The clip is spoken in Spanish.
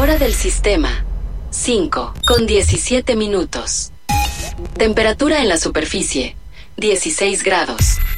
Hora del sistema, 5:17. Temperatura en la superficie, 16 grados.